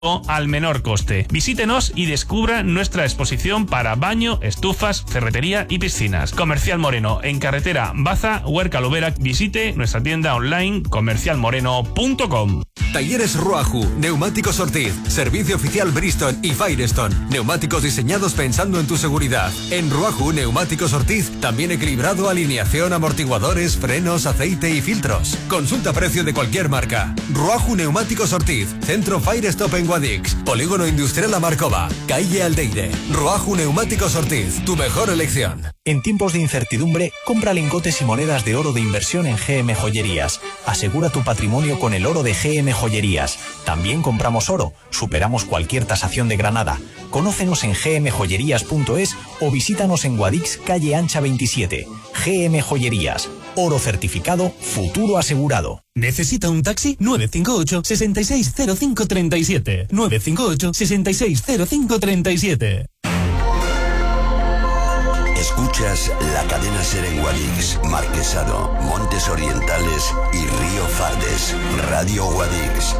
al menor coste. Visítenos y descubra nuestra exposición para baño, estufas, ferretería y piscinas. Comercial Moreno, en carretera Baza, Huerca Lobera. Visite nuestra tienda online comercialmoreno.com. Talleres Ruaju, Neumáticos Ortiz, servicio oficial Bristol y Firestone. Neumáticos diseñados pensando en tu seguridad. En Ruaju, Neumáticos Ortiz, también equilibrado, alineación, amortiguadores, frenos, aceite y filtros. Consulta precio de cualquier marca. Ruaju Neumáticos Ortiz, Centro Firestone en Guadix, Polígono Industrial Amarcova, Calle Aldeire. Ruaju Neumáticos Ortiz, tu mejor elección. En tiempos de incertidumbre, compra lingotes y monedas de oro de inversión en GM Joyerías. Asegura tu patrimonio con el oro de GM Joyerías. También compramos oro, superamos cualquier tasación de Granada. Conócenos en gmjoyerías.es o visítanos en Guadix, calle Ancha 27. GM Joyerías. Oro certificado, futuro asegurado. ¿Necesita un taxi? 958 660537. 958 660537. Escuchas la cadena SER en Guadix, Marquesado, Montes Orientales y Río Fardes. Radio Guadix.